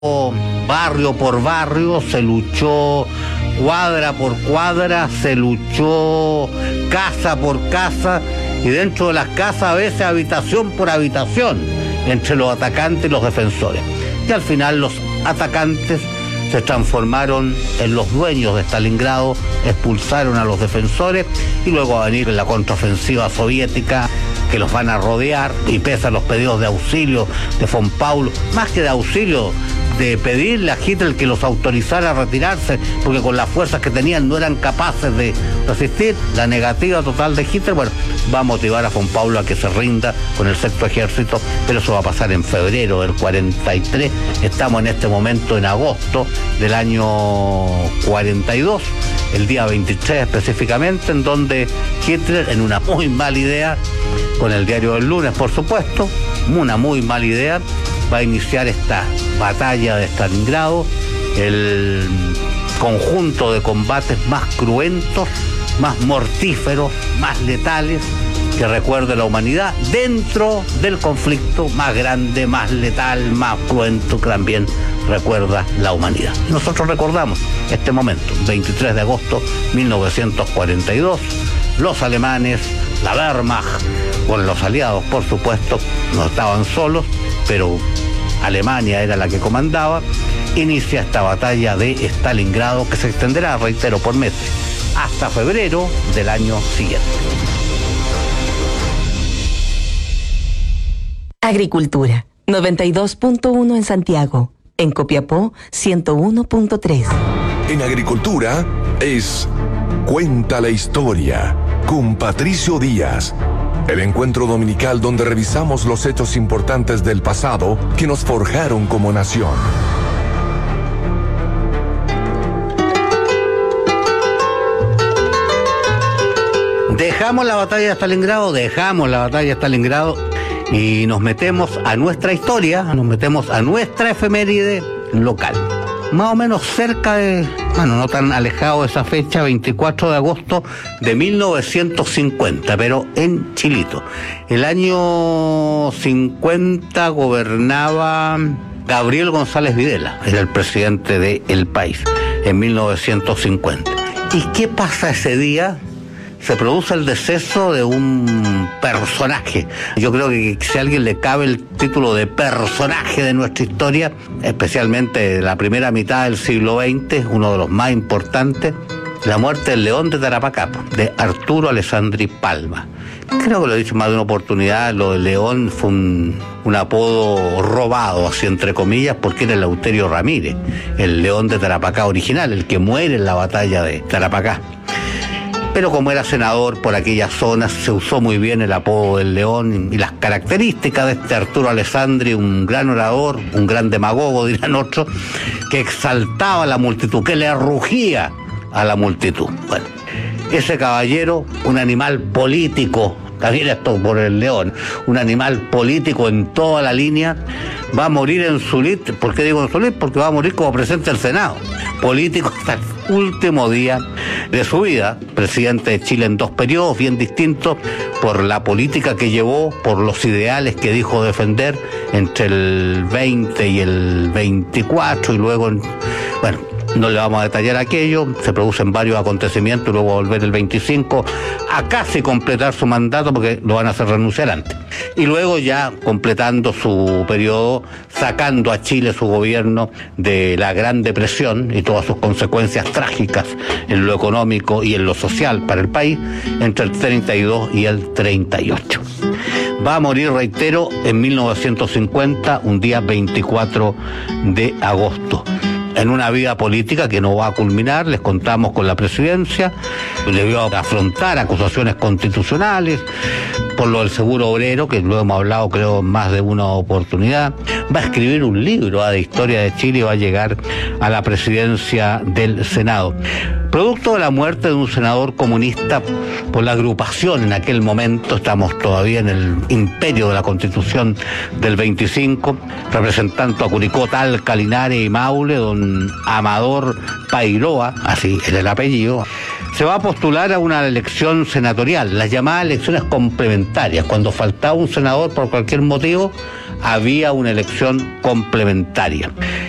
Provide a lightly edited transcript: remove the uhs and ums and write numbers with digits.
barrio por barrio, se luchó cuadra por cuadra, se luchó casa por casa, y dentro de las casas a veces habitación por habitación, entre los atacantes y los defensores. Y al final los atacantes se transformaron en los dueños de Stalingrado, expulsaron a los defensores, y luego va a venir la contraofensiva soviética, que los van a rodear, y pese a los pedidos de auxilio de von Paul, más que de auxilio, de pedirle a Hitler que los autorizara a retirarse, porque con las fuerzas que tenían no eran capaces de resistir, la negativa total de Hitler, bueno, va a motivar a von Paul a que se rinda con el sexto ejército, pero eso va a pasar en febrero del 43, estamos en este momento en agosto del año 42, el día 23 específicamente, en donde Hitler, en una muy mala idea, con el diario del lunes por supuesto, una muy mala idea, va a iniciar esta batalla de Stalingrado, el conjunto de combates más cruentos, más mortíferos, más letales que recuerde la humanidad, dentro del conflicto más grande, más letal, más cruento que también recuerda la humanidad. Y nosotros recordamos este momento, 23 de agosto 1942, los alemanes, la Wehrmacht, con los aliados por supuesto, no estaban solos, pero Alemania era la que comandaba, inicia esta batalla de Stalingrado que se extenderá, reitero, por meses, hasta febrero del año siguiente. Agricultura, 92.1 en Santiago, en Copiapó, 101.3. En Agricultura es Cuenta la Historia, con Patricio Díaz. El encuentro dominical donde revisamos los hechos importantes del pasado que nos forjaron como nación. Dejamos la batalla de Stalingrado y nos metemos a nuestra historia, nos metemos a nuestra efeméride local. Más o menos cerca de, bueno, no tan alejado de esa fecha, 24 de agosto de 1950, pero en Chilito. El año 50 gobernaba Gabriel González Videla, era el presidente del país, en 1950. ¿Y qué pasa ese día? Se produce el deceso de un personaje. Yo creo que si a alguien le cabe el título de personaje de nuestra historia, especialmente de la primera mitad del siglo XX, uno de los más importantes, la muerte del León de Tarapacá, de Arturo Alessandri Palma. Creo que lo he dicho más de una oportunidad, lo del León fue un apodo robado, así entre comillas, porque era Eleuterio Ramírez, el León de Tarapacá original, el que muere en la batalla de Tarapacá. Pero como era senador por aquellas zonas, se usó muy bien el apodo del León y las características de este Arturo Alessandri, un gran orador, un gran demagogo, dirán otros, que exaltaba a la multitud, que le rugía a la multitud. Bueno, ese caballero, un animal político, también esto por el León, un animal político en toda la línea, va a morir en Sulit. ¿Por qué digo en Sulit? Porque va a morir como presidente del Senado, político hasta el último día de su vida, presidente de Chile en dos periodos bien distintos, por la política que llevó, por los ideales que dijo defender entre el 20 y el 24, y luego, bueno, no le vamos a detallar aquello, se producen varios acontecimientos y luego va a volver el 25 a casi completar su mandato porque lo van a hacer renunciar antes. Y luego ya completando su periodo, sacando a Chile, su gobierno, de la Gran Depresión y todas sus consecuencias trágicas en lo económico y en lo social para el país, entre el 32 y el 38. Va a morir, reitero, en 1950, un día 24 de agosto. En una vida política que no va a culminar, les contamos, con la presidencia, debió afrontar acusaciones constitucionales por lo del seguro obrero, que lo hemos hablado creo en más de una oportunidad. Va a escribir un libro de historia de Chile y va a llegar a la presidencia del Senado. Producto de la muerte de un senador comunista por la agrupación en aquel momento, estamos todavía en el imperio de la Constitución del 25, representando a Curicó, Talca, Linares y Maule, don Amador Pairoa, así era el apellido, se va a postular a una elección senatorial, las llamadas elecciones complementarias. Cuando faltaba un senador por cualquier motivo, había una elección complementaria.